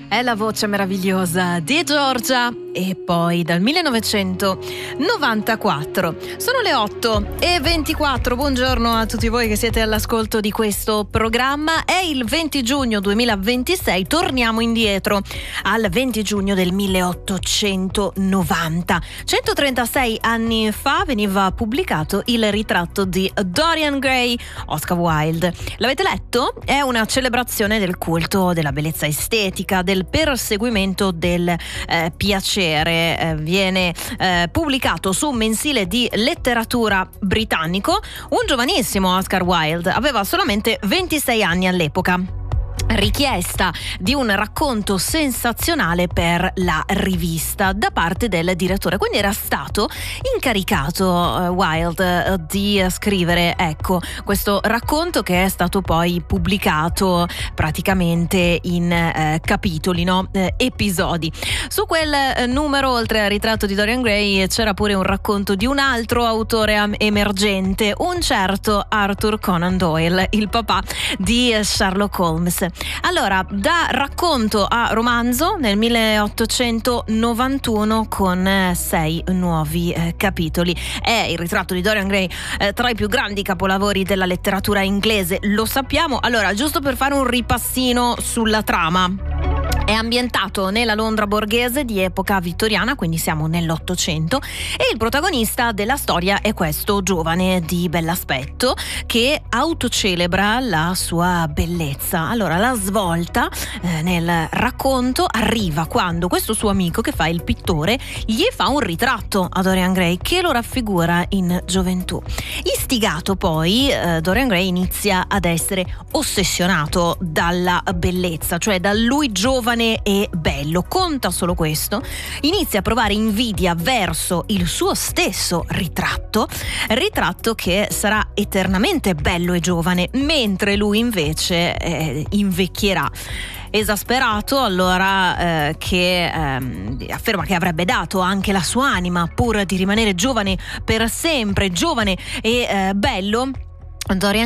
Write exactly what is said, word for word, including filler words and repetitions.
È la voce meravigliosa di Giorgia. E poi dal millenovecentonovantaquattro sono le otto e ventiquattro. Buongiorno a tutti voi che siete all'ascolto di questo programma. È il venti giugno duemilaventisei. Torniamo indietro al venti giugno del milleottocentonovanta. centotrentasei anni fa veniva pubblicato il ritratto di Dorian Gray, Oscar Wilde. L'avete letto? È una celebrazione del culto della bellezza estetica, del perseguimento del eh, piacere. Eh, viene eh, pubblicato su un mensile di letteratura britannico. Un giovanissimo Oscar Wilde, aveva solamente ventisei anni all'epoca. Richiesta di un racconto sensazionale per la rivista da parte del direttore, quindi era stato incaricato uh, Wilde uh, di scrivere ecco questo racconto, che è stato poi pubblicato praticamente in uh, capitoli, no? Uh, episodi. Su quel uh, numero, oltre al ritratto di Dorian Gray, c'era pure un racconto di un altro autore am- emergente, un certo Arthur Conan Doyle, il papà di uh, Sherlock Holmes. Allora, da racconto a romanzo nel milleottocentonovantuno con eh, sei nuovi eh, capitoli. È il ritratto di Dorian Gray eh, tra i più grandi capolavori della letteratura inglese, lo sappiamo. Allora, giusto per fare un ripassino sulla trama. È ambientato nella Londra borghese di epoca vittoriana, quindi siamo nell'Ottocento, e il protagonista della storia è questo giovane di bell'aspetto che autocelebra la sua bellezza. Allora, la svolta eh, nel racconto arriva quando questo suo amico, che fa il pittore, gli fa un ritratto a Dorian Gray che lo raffigura in gioventù. Istigato poi, eh, Dorian Gray inizia ad essere ossessionato dalla bellezza, cioè da lui giovane e bello. Conta solo questo. Inizia a provare invidia verso il suo stesso ritratto, ritratto che sarà eternamente bello e giovane, mentre lui invece eh, invecchierà. Esasperato, allora, eh, che ehm, afferma che avrebbe dato anche la sua anima pur di rimanere giovane per sempre, giovane e eh, bello, Dorian